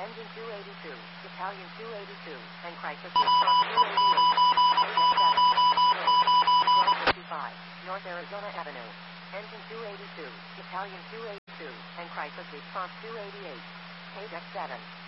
Engine 282, Battalion 282, and Crisis Response 288. AX7, 1255, North Arizona Avenue. Engine 282, Battalion 282, and Crisis Response 288. AX7.